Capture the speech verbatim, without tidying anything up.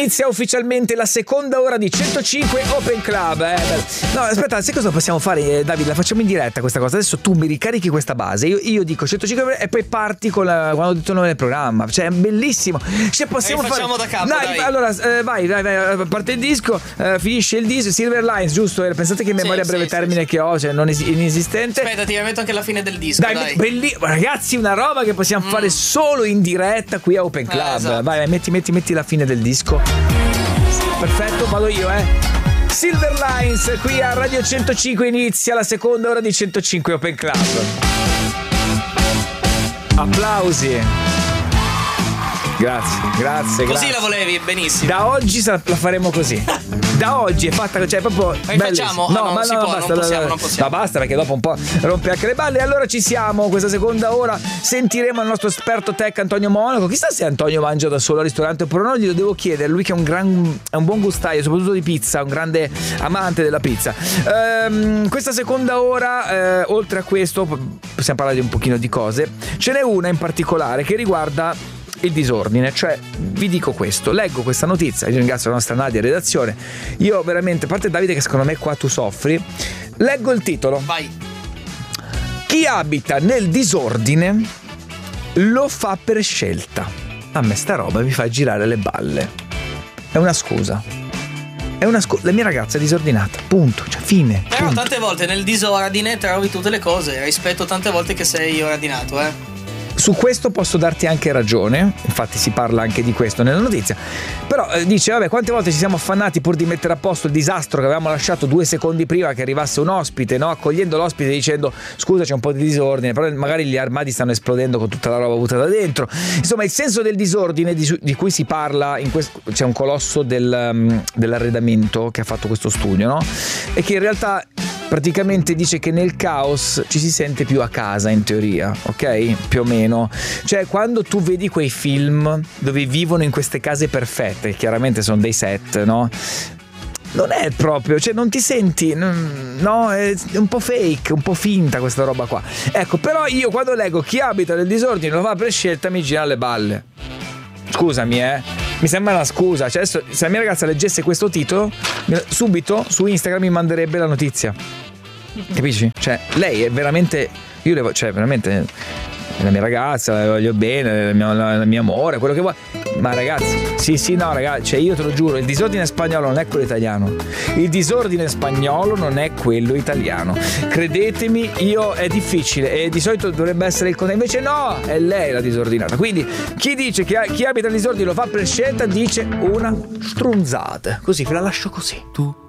Inizia ufficialmente la seconda ora di centocinque Open Club. Eh? No, aspetta, sai cosa possiamo fare, eh, Davide? La facciamo in diretta questa cosa. Adesso tu mi ricarichi questa base. Io, io dico centocinque e poi parti con la, quando ho detto il nome del programma. Cioè, è bellissimo. Cioè, possiamo e facciamo fare... da capo, dai, dai. Allora, eh, vai, vai, vai. Parte il disco, eh, finisce il disco. Silver Lines, giusto? Pensate che memoria sì, a breve sì, termine sì, che ho, cioè non es- inesistente. Aspetta, ti metto anche la fine del disco. Dai, Dai, belli- ragazzi, una roba che possiamo Mm. fare solo in diretta qui a Open Club. Eh, esatto. Vai, vai, metti, metti, metti la fine del disco. Perfetto, vado io, eh. Silver Lines qui a Radio centocinque, inizia la seconda ora di centocinque Open Club. Applausi. Grazie, grazie, Così grazie. la volevi, benissimo. Da oggi sa- la faremo così. Da oggi è fatta, cioè proprio Rifacciamo? bellissimo. Ah, no, non si può, basta, non possiamo, non possiamo. No, basta, perché dopo un po' rompe anche le balle. Allora ci siamo, questa seconda ora sentiremo il nostro esperto tech Antonio Monaco. Chissà se Antonio mangia da solo al ristorante oppure no, glielo devo chiedere. Lui che è un gran è un buon gustaio, soprattutto di pizza, un grande amante della pizza. Ehm, questa seconda ora, eh, oltre a questo, possiamo parlare di un pochino di cose. Ce n'è una in particolare che riguarda il disordine, cioè vi dico questo, leggo questa notizia, io ringrazio la nostra Nadia redazione, io veramente, a parte Davide che secondo me qua tu soffri, leggo il titolo. Vai. Chi abita nel disordine lo fa per scelta. A me sta roba mi fa girare le balle. È una scusa. È una scusa. La mia ragazza è disordinata, punto, cioè fine. Però punto. tante volte nel disordine trovi tutte le cose rispetto tante volte che sei ordinato, eh. Su questo posso darti anche ragione, infatti si parla anche di questo nella notizia, però eh, dice vabbè, quante volte ci siamo affannati pur di mettere a posto il disastro che avevamo lasciato due secondi prima che arrivasse un ospite, no? Accogliendo l'ospite dicendo scusa c'è un po' di disordine, però magari gli armadi stanno esplodendo con tutta la roba buttata dentro. Insomma, il senso del disordine di, di cui si parla in questo, c'è un colosso del, um, dell'arredamento che ha fatto questo studio, no? E che in realtà praticamente dice che nel caos ci si sente più a casa, in teoria, ok? Più o meno. Cioè, quando tu vedi quei film dove vivono in queste case perfette, che chiaramente sono dei set, no? Non è proprio, cioè non ti senti, no, è un po' fake, un po' finta questa roba qua. Ecco, però io quando leggo chi abita nel disordine lo fa per scelta mi gira le balle. Scusami, eh. Mi sembra una scusa. Cioè adesso, se la mia ragazza leggesse questo titolo, subito su Instagram mi manderebbe la notizia. Capisci? Cioè, lei è veramente. Io le cioè, veramente. La mia ragazza, la voglio bene, il mio, il mio amore, quello che vuoi. Ma ragazzi, sì, sì, no, ragazzi, cioè io te lo giuro, il disordine spagnolo non è quello italiano. Il disordine spagnolo non è quello italiano. Credetemi, io è difficile e di solito dovrebbe essere il contrario. Invece no, è lei la disordinata. Quindi chi dice che chi abita il disordine lo fa per scelta dice una strunzata. Così, ve la lascio così. Tu